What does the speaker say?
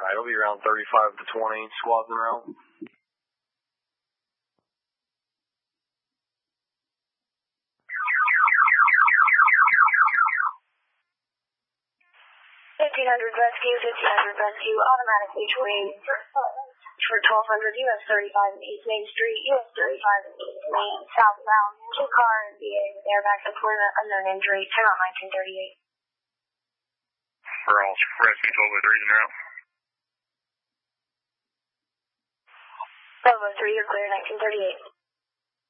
Alright, it'll be around 35 to 20 squads in a row. rescue, automatic mutual aid for 1200 US 35 and East Main Street, US 35 and East Main, southbound, two car and VA with airbag deployment, unknown injury, turn on 1938. For all rescue 1203 in route. 1203, you're clear, 1938.